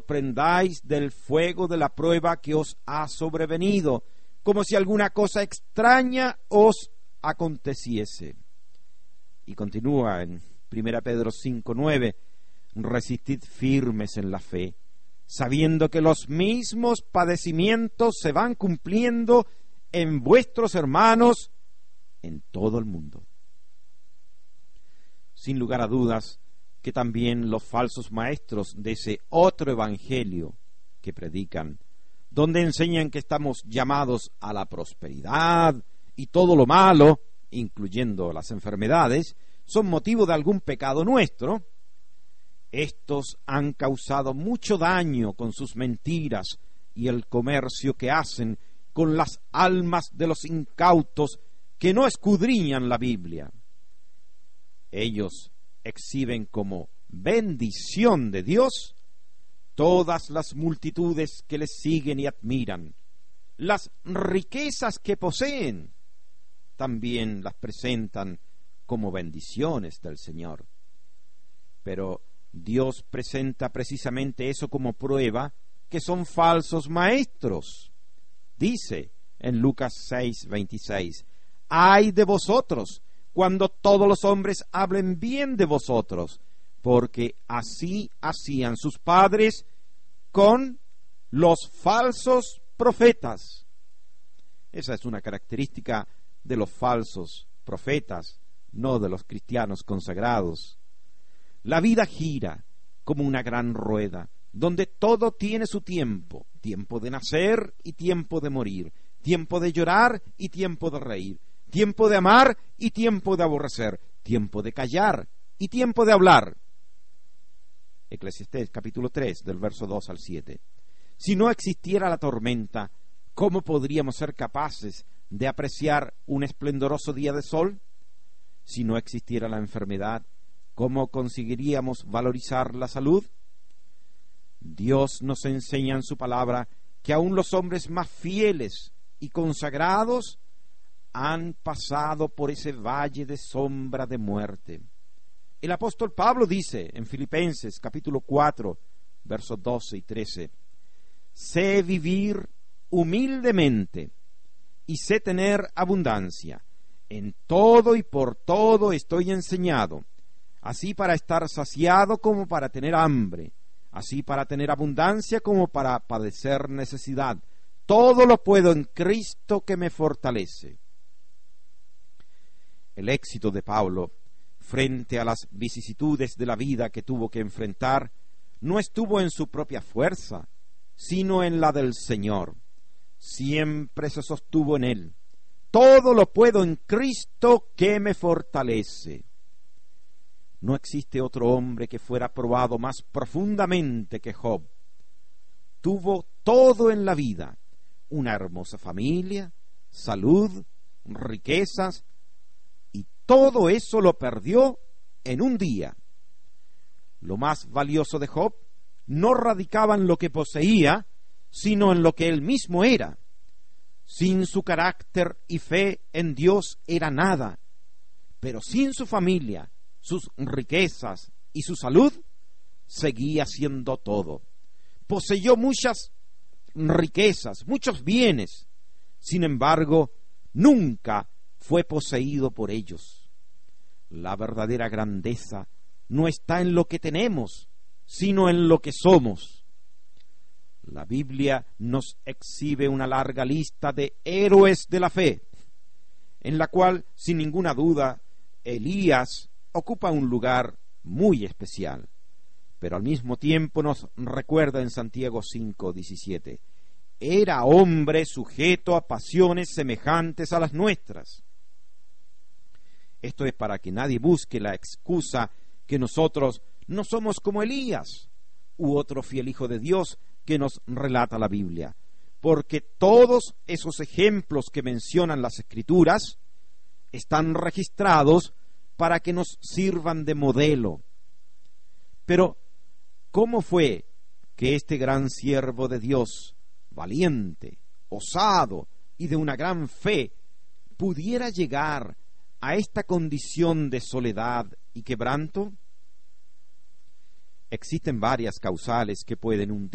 sorprendáis del fuego de la prueba que os ha sobrevenido, como si alguna cosa extraña os aconteciese. Y continúa en 1 Pedro 5:9, resistid firmes en la fe, sabiendo que los mismos padecimientos se van cumpliendo en vuestros hermanos en todo el mundo. Sin lugar a dudas que también los falsos maestros de ese otro evangelio que predican, donde enseñan que estamos llamados a la prosperidad y todo lo malo, incluyendo las enfermedades, son motivo de algún pecado nuestro, estos han causado mucho daño con sus mentiras y el comercio que hacen con las almas de los incautos que no escudriñan la Biblia. Ellos exhiben como bendición de Dios todas las multitudes que les siguen y admiran. Las riquezas que poseen también las presentan como bendiciones del Señor. Pero Dios presenta precisamente eso como prueba, que son falsos maestros. Dice en Lucas 6:26, ¡ay de vosotros cuando todos los hombres hablen bien de vosotros! Porque así hacían sus padres con los falsos profetas. Esa es una característica de los falsos profetas, no de los cristianos consagrados. La vida gira como una gran rueda, donde todo tiene su tiempo, tiempo de nacer y tiempo de morir, tiempo de llorar y tiempo de reír, tiempo de amar y tiempo de aborrecer, tiempo de callar y tiempo de hablar. Eclesiastés capítulo 3, del verso 2 al 7. Si no existiera la tormenta, ¿cómo podríamos ser capaces de apreciar un esplendoroso día de sol? Si no existiera la enfermedad, ¿cómo conseguiríamos valorizar la salud? Dios nos enseña en su palabra que aún los hombres más fieles y consagrados han pasado por ese valle de sombra de muerte. El apóstol Pablo dice en Filipenses capítulo 4, versos 12 y 13, sé vivir humildemente y sé tener abundancia. En todo y por todo estoy enseñado, así para estar saciado como para tener hambre, así para tener abundancia como para padecer necesidad. Todo lo puedo en Cristo que me fortalece. El éxito de Pablo frente a las vicisitudes de la vida que tuvo que enfrentar no estuvo en su propia fuerza, sino en la del Señor. Siempre se sostuvo en Él. Todo lo puedo en Cristo que me fortalece. No existe otro hombre que fuera probado más profundamente que Job. Tuvo todo en la vida: una hermosa familia, salud, riquezas, y todo eso lo perdió en un día. Lo más valioso de Job no radicaba en lo que poseía, sino en lo que él mismo era. Sin su carácter y fe en Dios era nada, pero sin su familia, sus riquezas y su salud, seguía siendo todo. Poseyó muchas riquezas, muchos bienes, sin embargo, nunca fue poseído por ellos. La verdadera grandeza no está en lo que tenemos, sino en lo que somos. La Biblia nos exhibe una larga lista de héroes de la fe, en la cual, sin ninguna duda, Elías ocupa un lugar muy especial, pero al mismo tiempo nos recuerda en Santiago 5:17, era hombre sujeto a pasiones semejantes a las nuestras. Esto es para que nadie busque la excusa que nosotros no somos como Elías u otro fiel hijo de Dios que nos relata la Biblia, porque todos esos ejemplos que mencionan las Escrituras están registrados para que nos sirvan de modelo. Pero, ¿cómo fue que este gran siervo de Dios, valiente, osado y de una gran fe, pudiera llegar a esta condición de soledad y quebranto? Existen varias causales que pueden hundir